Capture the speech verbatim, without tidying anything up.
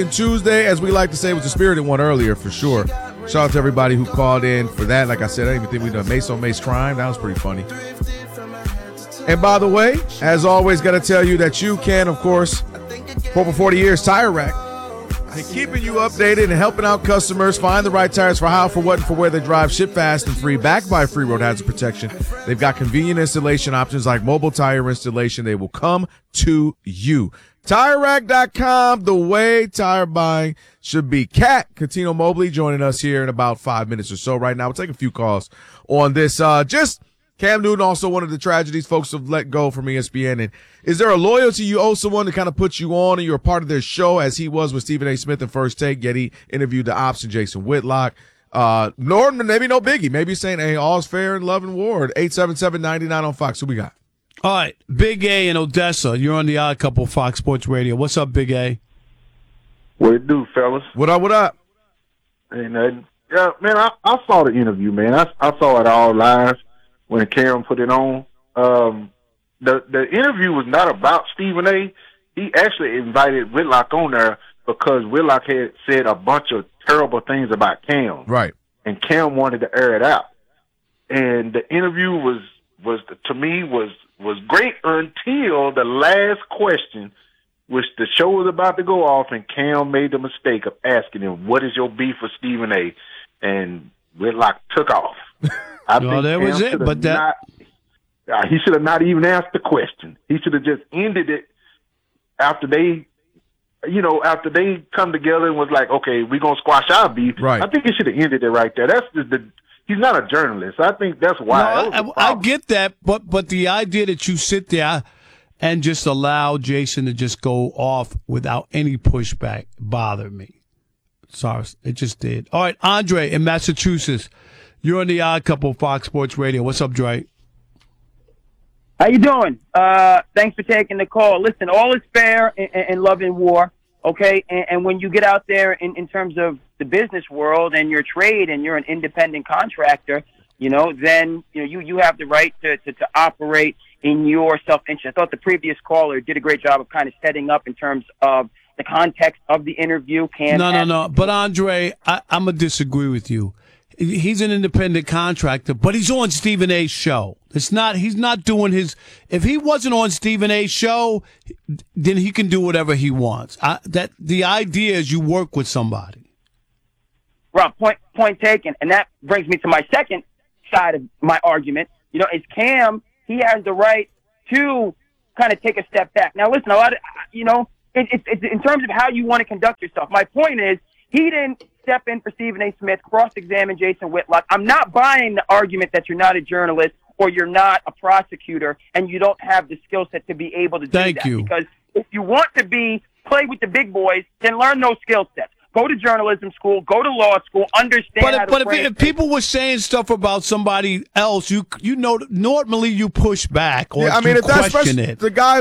Tuesday, as we like to say, was a spirited one earlier for sure. Shout out to everybody who called in for that. Like I said, I didn't even think we done Mace on Mace crime. That was pretty funny. And by the way, as always, got to tell you that you can, of course, for over forty years, Tire Rack, and keeping you updated and helping out customers find the right tires for how, for what, and for where they drive. Ship fast and free, backed by free road hazard protection. They've got convenient installation options like mobile tire installation. They will come to you. Tire Rack dot com, the way tire buying should be. Cat Catino Mobley joining us here in about five minutes or so right now. We'll take a few calls on this. Uh, just Cam Newton, also one of the tragedies folks have let go from E S P N. And is there a loyalty you owe someone to kind of put you on and you're a part of their show, as he was with Stephen A. Smith in First Take, yet he interviewed the ops and Jason Whitlock. Uh, Norton, maybe no biggie. Maybe saying, hey, all's fair in love and war. eight seven seven, nine nine on Fox. Who we got? All right, Big A in Odessa. You're on the Odd Couple Fox Sports Radio. What's up, Big A? What it do, fellas? What up, what up? Hey, man, yeah, man I, I saw the interview, man. I, I saw it all live when Karen put it on. Um, the, the interview was not about Stephen A. He actually invited Whitlock on there because Whitlock had said a bunch of terrible things about Cam. Right. And Cam wanted to air it out. And the interview was, was to me, was was great until the last question, which the show was about to go off, and Cam made the mistake of asking him, what is your beef with Stephen A.? And Whitlock took off. I well, that was it, but that... Not, uh, he should have not even asked the question. He should have just ended it after they, you know, after they come together and was like, okay, we're going to squash our beef. Right. I think he should have ended it right there. That's just the... He's not a journalist. I think that's why. No, that I, I get that, but but the idea that you sit there and just allow Jason to just go off without any pushback bothered me. Sorry, it just did. All right, Andre in Massachusetts. You're on the Odd Couple Fox Sports Radio. What's up, Dre? How you doing? Uh, thanks for taking the call. Listen, all is fair in, in love and war, okay? And, and when you get out there in, in terms of the business world and your trade and you're an independent contractor, you know, then you know you, you have the right to, to, to operate in your self-interest. I thought the previous caller did a great job of kind of setting up in terms of the context of the interview. Can no, no, no. But, Andre, I, I'm going to disagree with you. He's an independent contractor, but he's on Stephen A's show. It's not. He's not doing his. If he wasn't on Stephen A's show, then he can do whatever he wants. I, that the idea is you work with somebody. Rob, point point taken, and that brings me to my second side of my argument. You know, is Cam? He has the right to kind of take a step back. Now, listen, a lot of you know, it, it, it, in terms of how you want to conduct yourself. My point is, he didn't step in for Stephen A. Smith, cross-examine Jason Whitlock. I'm not buying the argument that you're not a journalist or you're not a prosecutor and you don't have the skill set to be able to do Thank that. you. Because if you want to be play with the big boys, then learn those skill sets. Go to journalism school. Go to law school. Understand But how if, to but if, frame if people were saying stuff about somebody else, you you know normally you push back or Yeah, I mean, you if that's question especially it. the guy